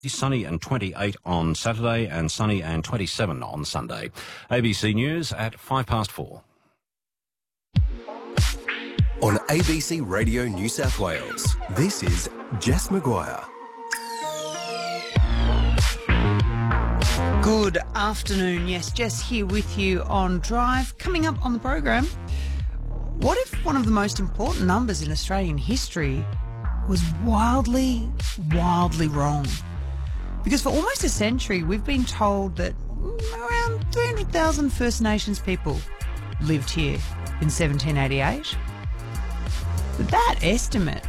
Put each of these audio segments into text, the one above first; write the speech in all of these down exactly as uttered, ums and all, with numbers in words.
Sunny and twenty-eight on Saturday and sunny and twenty-seven on Sunday. A B C News at five past four. On A B C Radio New South Wales, this is Jess Maguire. Good afternoon. Yes, Jess here with you on Drive. Coming up on the program, what if one of the most important numbers in Australian history was wildly, wildly wrong? Because for almost a century, we've been told that around three hundred thousand First Nations people lived here in seventeen eighty-eight. But that estimate,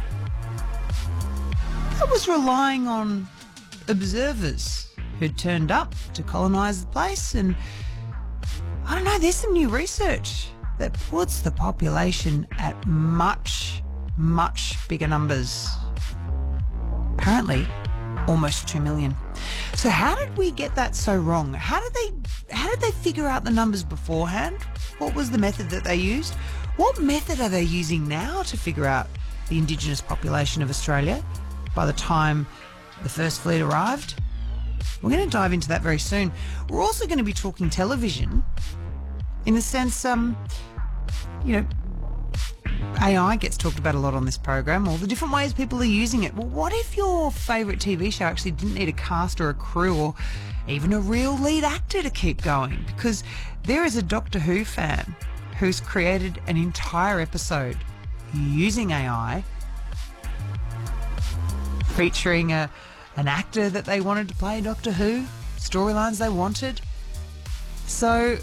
that was relying on observers who'd turned up to colonise the place. And I don't know, there's some new research that puts the population at much, much bigger numbers. Apparently, almost two million. So how did we get that so wrong? How did they how did they figure out the numbers beforehand? What was the method that they used? What method are they using now to figure out the Indigenous population of Australia by the time the first fleet arrived? We're going to dive into that very soon. We're also going to be talking television in the sense, um, you know, A I gets talked about a lot on this program, all the different ways people are using it. Well, what if your favourite T V show actually didn't need a cast or a crew or even a real lead actor to keep going? Because there is a Doctor Who fan who's created an entire episode using A I, featuring a an actor that they wanted to play Doctor Who, storylines they wanted. So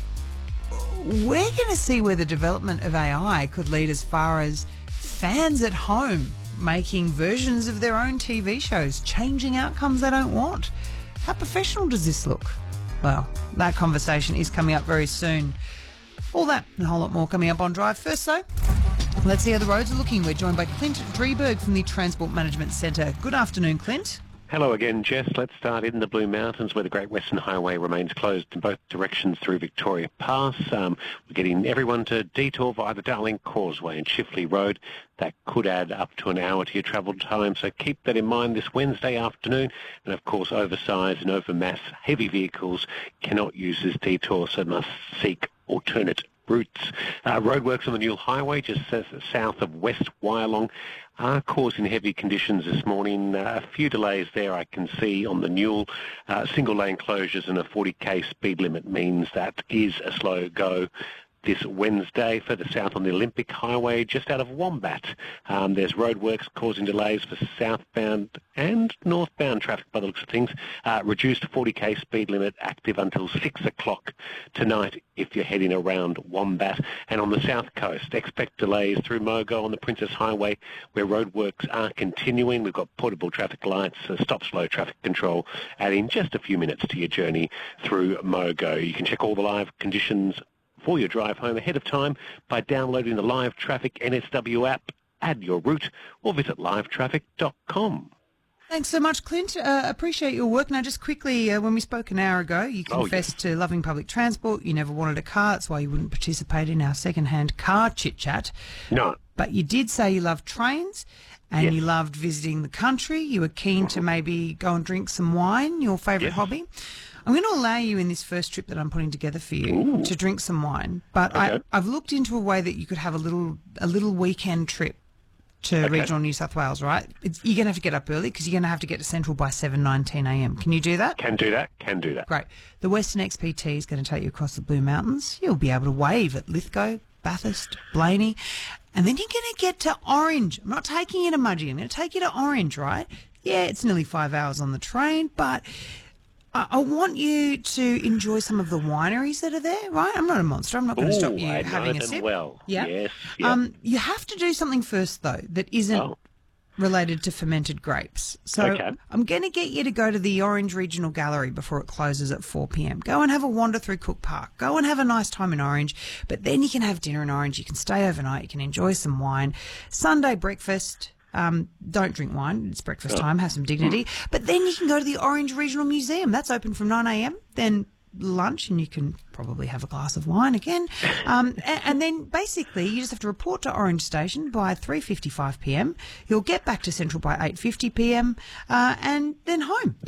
we're going to see where the development of A I could lead as far as fans at home making versions of their own T V shows, changing outcomes they don't want. How professional does this look? Well, that conversation is coming up very soon. All that and a whole lot more coming up on Drive. First, though, let's see how the roads are looking. We're joined by Clint Drieberg from the Transport Management Centre. Good afternoon, Clint. Hello again, Jess. Let's start in the Blue Mountains where the Great Western Highway remains closed in both directions through Victoria Pass. Um, we're getting everyone to detour via the Darling Causeway and Chifley Road. That could add up to an hour to your travel time, so keep that in mind this Wednesday afternoon. And, of course, oversized and overmass heavy vehicles cannot use this detour, so must seek alternate routes. Uh, roadworks on the Newell Highway, just south of West Wyalong, are causing heavy conditions this morning. Uh, a few delays there I can see on the Newell. Uh, single lane closures and a forty k speed limit means that is a slow go this Wednesday. Further south on the Olympic Highway, just out of Wombat, um, there's roadworks causing delays for southbound and northbound traffic by the looks of things. Uh, reduced forty k speed limit active until six o'clock tonight if you're heading around Wombat. And on the south coast, expect delays through Mogo on the Princess Highway where roadworks are continuing. We've got portable traffic lights, uh, stop-slow traffic control, adding just a few minutes to your journey through Mogo. You can check all the live conditions for your drive home ahead of time by downloading the Live Traffic N S W app, add your route, or visit live traffic dot com. Thanks so much, Clint. Uh, appreciate your work. Now, just quickly, uh, when we spoke an hour ago, you confessed oh, yes. to loving public transport. You never wanted a car. That's why you wouldn't participate in our second-hand car chit-chat. No. But you did say you loved trains and yes. you loved visiting the country. You were keen mm-hmm. to maybe go and drink some wine, your favourite yes. hobby. I'm going to allow you in this first trip that I'm putting together for you Ooh. to drink some wine, but okay. I, I've looked into a way that you could have a little a little weekend trip to okay. regional New South Wales, right? It's, you're going to have to get up early because you're going to have to get to Central by seven nineteen a m. Can you do that? Can do that, can do that. Great. The Western X P T is going to take you across the Blue Mountains. You'll be able to wave at Lithgow, Bathurst, Blaney, and then you're going to get to Orange. I'm not taking you to Mudgee. I'm going to take you to Orange, right? Yeah, it's nearly five hours on the train, but I want you to enjoy some of the wineries that are there, right? I'm not a monster. I'm not going to stop you I having know a them sip. Well. Yeah. Yes. Yeah. Um, you have to do something first, though, that isn't oh. related to fermented grapes. So okay. I'm going to get you to go to the Orange Regional Gallery before it closes at four p m. Go and have a wander through Cook Park. Go and have a nice time in Orange. But then you can have dinner in Orange. You can stay overnight. You can enjoy some wine. Sunday breakfast. Um, don't drink wine. It's breakfast oh. time. Have some dignity. But then you can go to the Orange Regional Museum. That's open from nine a m. Then lunch, and you can probably have a glass of wine again. Um, and, and then basically you just have to report to Orange Station by three fifty-five p m. You'll get back to Central by eight fifty p m uh, and then home.